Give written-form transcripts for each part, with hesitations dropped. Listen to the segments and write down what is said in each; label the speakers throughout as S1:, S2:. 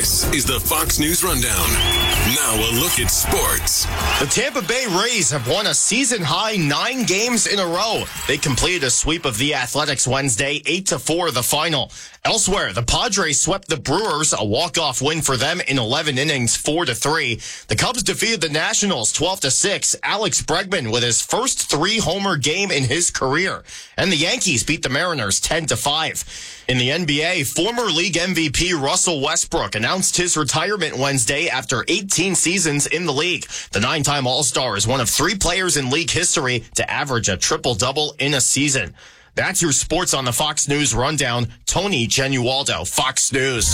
S1: This is the Fox News Rundown. Now a look at sports.
S2: The Tampa Bay Rays have won a season-high 9 games in a row. They completed a sweep of the Athletics Wednesday, 8-4 the final. Elsewhere, the Padres swept the Brewers, a walk-off win for them in 11 innings, 4-3. The Cubs defeated the Nationals 12-6. Alex Bregman with his first 3-homer game in his career. And the Yankees beat the Mariners 10-5. In the NBA, former league MVP Russell Westbrook announced his retirement Wednesday after 18 seasons in the league. The 9-time All-Star is one of 3 players in league history to average a triple-double in a season. That's your sports on the Fox News Rundown. Tony Genualdo, Fox News.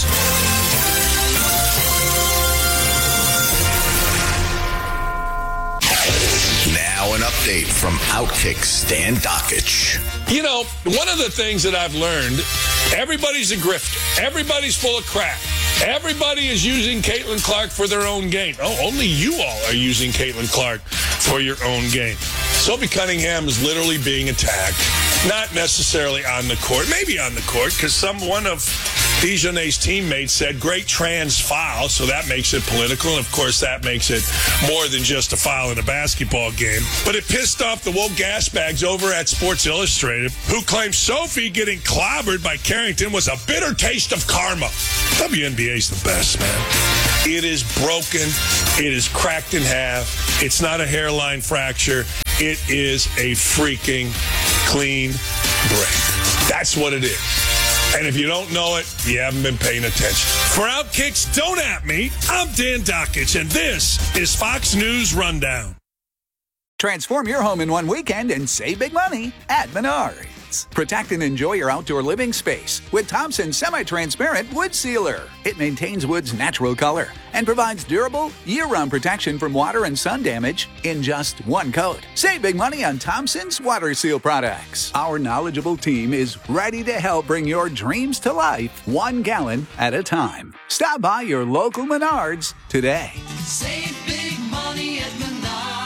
S3: Now an update from Outkick Stan Dockich.
S4: You know, one of the things that I've learned, everybody's a grifter. Everybody's full of crap. Everybody is using Caitlin Clark for their own gain. Oh, only you all are using Caitlin Clark for your own gain. Sophie Cunningham is literally being attacked. Not necessarily on the court. Maybe on the court, because one of Dijonay's teammates said, great trans foul, so that makes it political. And, of course, that makes it more than just a foul in a basketball game. But it pissed off the woke gasbags over at Sports Illustrated, who claimed Sophie getting clobbered by Carrington was a bitter taste of karma. WNBA's the best, man. It is broken. It is cracked in half. It's not a hairline fracture. It is a freaking clean break. That's what it is. And if you don't know it, you haven't been paying attention. For Outkicks, don't at me. I'm Dan Dockich, and this is Fox News Rundown.
S5: Transform your home in one weekend and save big money at Menards. Protect and enjoy your outdoor living space with Thompson's semi-transparent wood sealer. It maintains wood's natural color and provides durable, year-round protection from water and sun damage in just one coat. Save big money on Thompson's water seal products. Our knowledgeable team is ready to help bring your dreams to life 1 gallon at a time. Stop by your local Menards today.
S6: Save big money at Menards.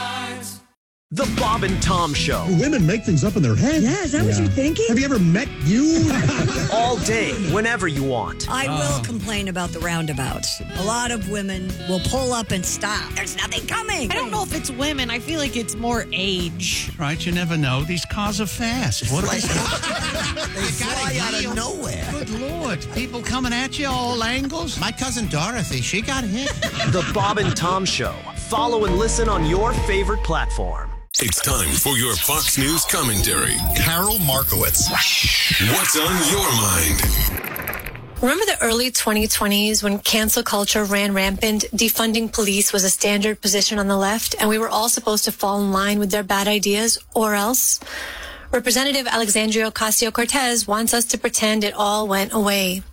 S7: The Bob and Tom Show.
S8: Women make things up in their head.
S9: Yeah, is that what you're thinking?
S8: Have you ever met you?
S7: All day, whenever you want.
S9: I will complain about the roundabouts. A lot of women will pull up and stop. There's nothing coming.
S10: I don't know if it's women. I feel like it's more age.
S11: Right, you never know. These cars are fast. What are
S12: they fly out of nowhere.
S11: Good Lord. People coming at you all angles. My cousin Dorothy, she got hit.
S7: The Bob and Tom Show. Follow and listen on your favorite platform.
S1: It's time for your Fox News commentary.
S3: Carol Markowitz.
S1: What's on your mind?
S13: Remember the early 2020s when cancel culture ran rampant, defunding police was a standard position on the left, and we were all supposed to fall in line with their bad ideas, or else? Representative Alexandria Ocasio-Cortez wants us to pretend it all went away.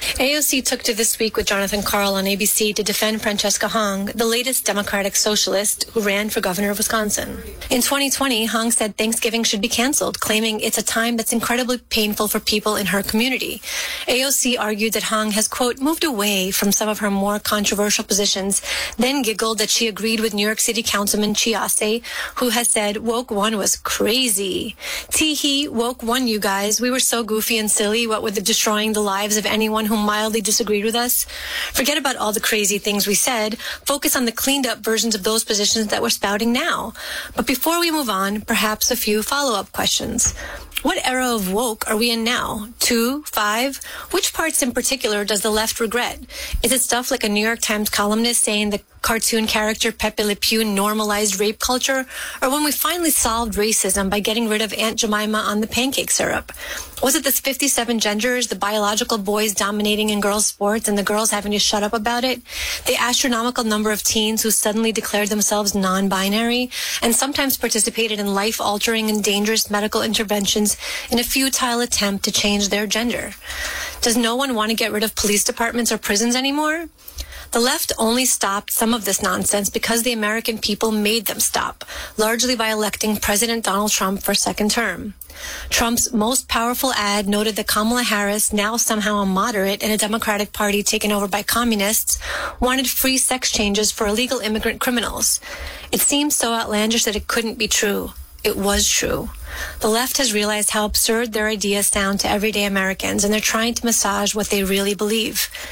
S13: AOC took to This Week with Jonathan Karl on ABC to defend Francesca Hong, the latest Democratic socialist who ran for governor of Wisconsin. In 2020, Hong said Thanksgiving should be canceled, claiming it's a time that's incredibly painful for people in her community. AOC argued that Hong has, quote, moved away from some of her more controversial positions, then giggled that she agreed with New York City Councilman Chiase, who has said woke one was crazy. Tee-hee, woke one, you guys. We were so goofy and silly, what with the destroying the lives of anyone who mildly disagreed with us. Forget about all the crazy things we said. Focus on the cleaned up versions of those positions that we're spouting now. But before we move on, perhaps a few follow-up questions. What era of woke are we in now? 2, 5? Which parts in particular does the left regret? Is it stuff like a New York Times columnist saying the cartoon character Pepe Le Pew normalized rape culture? Or when we finally solved racism by getting rid of Aunt Jemima on the pancake syrup? Was it the 57 genders, the biological boys dominating in girls' sports and the girls having to shut up about it? The astronomical number of teens who suddenly declared themselves non-binary and sometimes participated in life-altering and dangerous medical interventions in a futile attempt to change their gender? Does no one want to get rid of police departments or prisons anymore? The left only stopped some of this nonsense because the American people made them stop, largely by electing President Donald Trump for a second term. Trump's most powerful ad noted that Kamala Harris, now somehow a moderate in a Democratic Party taken over by communists, wanted free sex changes for illegal immigrant criminals. It seemed so outlandish that it couldn't be true. It was true. The left has realized how absurd their ideas sound to everyday Americans, and they're trying to massage what they really believe.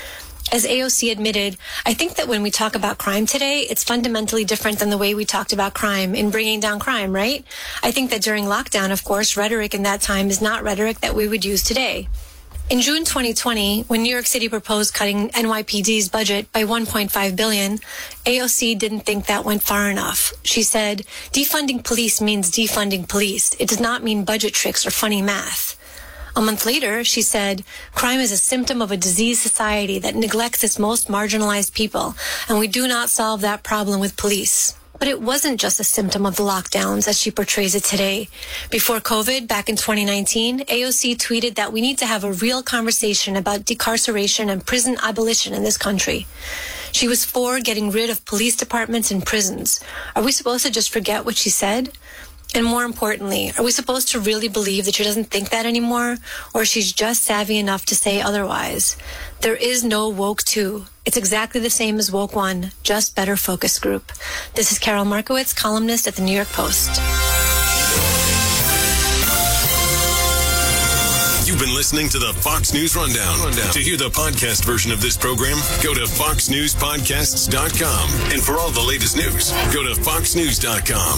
S13: As AOC admitted, I think that when we talk about crime today, it's fundamentally different than the way we talked about crime in bringing down crime, right? I think that during lockdown, of course, rhetoric in that time is not rhetoric that we would use today. In June 2020, when New York City proposed cutting NYPD's budget by $1.5 billion, AOC didn't think that went far enough. She said, defunding police means defunding police. It does not mean budget tricks or funny math. A month later, she said, crime is a symptom of a diseased society that neglects its most marginalized people, and we do not solve that problem with police. But it wasn't just a symptom of the lockdowns as she portrays it today. Before COVID, back in 2019, AOC tweeted that we need to have a real conversation about decarceration and prison abolition in this country. She was for getting rid of police departments and prisons. Are we supposed to just forget what she said? And more importantly, are we supposed to really believe that she doesn't think that anymore? Or she's just savvy enough to say otherwise? There is no woke 2. It's exactly the same as woke 1, just better focus group. This is Carol Markowitz, columnist at the New York Post.
S1: You've been listening to the Fox News Rundown. To hear the podcast version of this program, go to foxnewspodcasts.com. And for all the latest news, go to foxnews.com.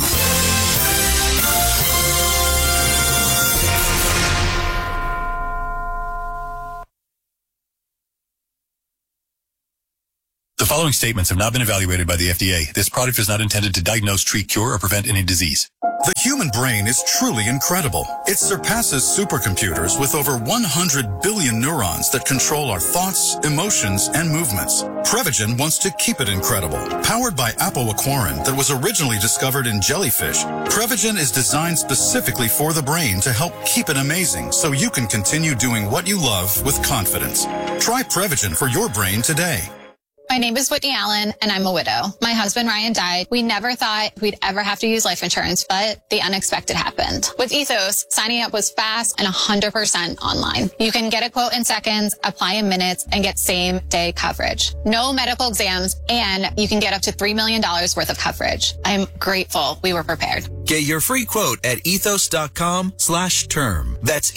S14: The following statements have not been evaluated by the FDA. This product is not intended to diagnose, treat, cure, or prevent any disease.
S15: The human brain is truly incredible. It surpasses supercomputers with over 100 billion neurons that control our thoughts, emotions, and movements. Prevagen wants to keep it incredible. Powered by apoaquarin that was originally discovered in jellyfish, Prevagen is designed specifically for the brain to help keep it amazing so you can continue doing what you love with confidence. Try Prevagen for your brain today.
S16: My name is Whitney Allen, and I'm a widow. My husband, Ryan, died. We never thought we'd ever have to use life insurance, but the unexpected happened. With Ethos, signing up was fast and 100% online. You can get a quote in seconds, apply in minutes, and get same-day coverage. No medical exams, and you can get up to $3 million worth of coverage. I'm grateful we were prepared.
S17: Get your free quote at ethos.com/term. That's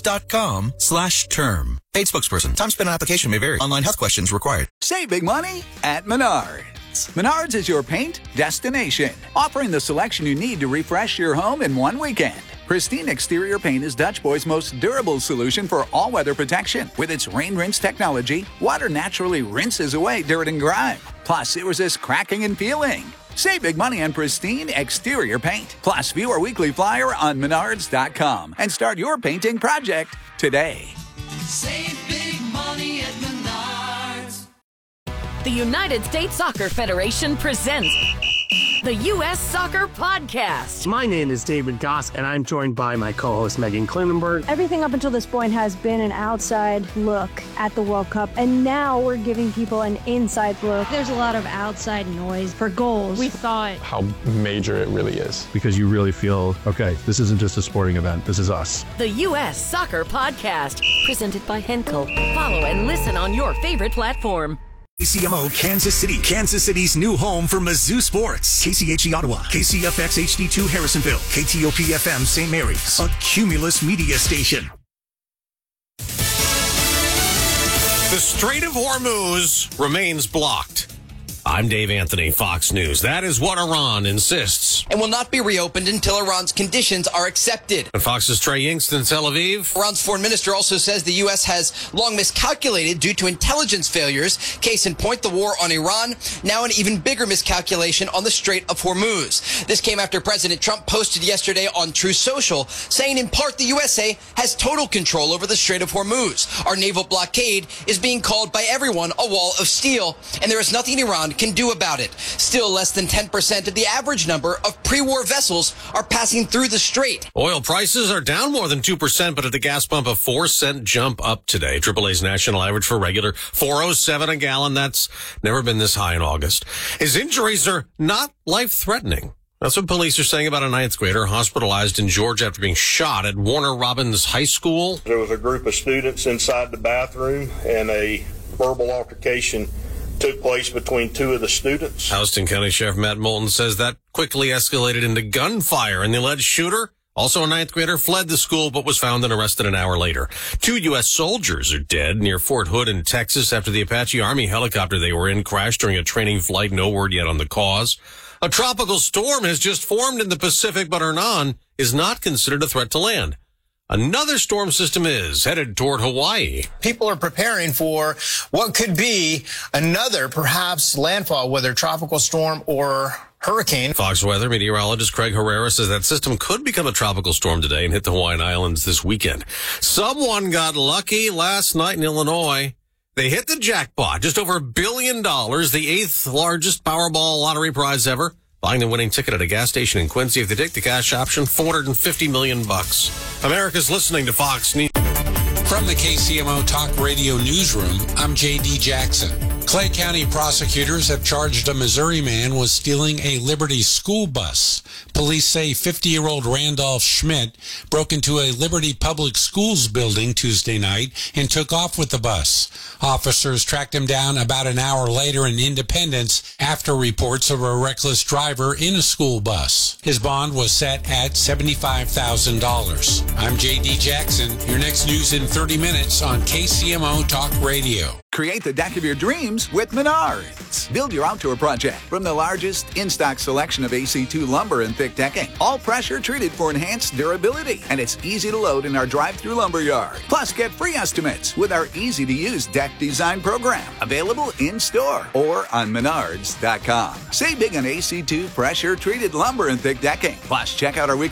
S17: ethos.com/term. Paid spokesperson. Time spent on application may vary. Online health questions required.
S5: Save big money at Menards. Menards is your paint destination, offering the selection you need to refresh your home in one weekend. Pristine Exterior Paint is Dutch Boy's most durable solution for all-weather protection. With its rain rinse technology, water naturally rinses away dirt and grime. Plus, it resists cracking and peeling. Save big money on Pristine Exterior Paint. Plus, view our weekly flyer on Menards.com and start your painting project today.
S6: Save big money at Menards.
S18: The United States Soccer Federation presents the U.S. Soccer Podcast.
S19: My name is David Goss, and I'm joined by my co-host Megan Klinenberg.
S20: Everything up until this point has been an outside look at the World Cup, and now we're giving people an inside look.
S21: There's a lot of outside noise for goals.
S22: We thought how major it really is.
S23: Because you really feel, okay, this isn't just a sporting event, this is us.
S18: The U.S. Soccer Podcast, presented by Henkel. Follow and listen on your favorite platform.
S24: KCMO Kansas City, Kansas City's new home for Mizzou sports. KCHE Ottawa, KCFX HD2 Harrisonville, KTOP FM St. Mary's, a Cumulus media station.
S25: The Strait of Hormuz remains blocked. I'm Dave Anthony, Fox News. That is what Iran insists.
S26: And will not be reopened until Iran's conditions are accepted.
S25: And Fox's Trey Yingst in Tel Aviv.
S26: Iran's foreign minister also says the U.S. has long miscalculated due to intelligence failures. Case in point, the war on Iran. Now an even bigger miscalculation on the Strait of Hormuz. This came after President Trump posted yesterday on Truth Social, saying in part the USA has total control over the Strait of Hormuz. Our naval blockade is being called by everyone a wall of steel, and there is nothing Iran can do about it. Still, less than 10% of the average number of pre-war vessels are passing through the strait.
S25: Oil prices are down more than 2%, but at the gas pump, a 4-cent jump up today. AAA's national average for regular $4.07 a gallon. That's never been this high in August. His injuries are not life-threatening. That's what police are saying about a ninth grader hospitalized in Georgia after being shot at Warner Robins High School.
S27: There was a group of students inside the bathroom, and a verbal altercation took place between two of the students.
S25: Houston County Sheriff Matt Moulton says that quickly escalated into gunfire, and the alleged shooter Also, a ninth grader fled the school but was found and arrested an hour later. 2 U.S. soldiers are dead near Fort Hood in Texas after the Apache Army helicopter they were in crashed during a training flight. No word yet on the cause. A tropical storm has just formed in the Pacific, but Hernan is not considered a threat to land. Another storm system is headed toward Hawaii.
S2: People are preparing for what could be another, perhaps, landfall, whether tropical storm or hurricane.
S25: Fox Weather meteorologist Craig Herrera says that system could become a tropical storm today and hit the Hawaiian Islands this weekend. Someone got lucky last night in Illinois. They hit the jackpot, just over $1 billion, the 8th largest Powerball lottery prize ever. Buying the winning ticket at a gas station in Quincy. If they take the cash option, $450 million. America's listening to Fox News.
S4: From the KCMO Talk Radio Newsroom, I'm J.D. Jackson. Clay County prosecutors have charged a Missouri man with stealing a Liberty school bus. Police say 50-year-old Randolph Schmidt broke into a Liberty Public Schools building Tuesday night and took off with the bus. Officers tracked him down about an hour later in Independence after reports of a reckless driver in a school bus. His bond was set at $75,000. I'm J.D. Jackson. Your next news in 30 minutes on KCMO Talk Radio.
S5: Create the deck of your dreams with Menards. Build your outdoor project from the largest in-stock selection of AC2 lumber and thick decking. All pressure treated for enhanced durability. And it's easy to load in our drive-through lumber yard. Plus, get free estimates with our easy-to-use deck design program. Available in-store or on Menards.com. Save big on AC2 pressure treated lumber and thick decking. Plus, check out our weekly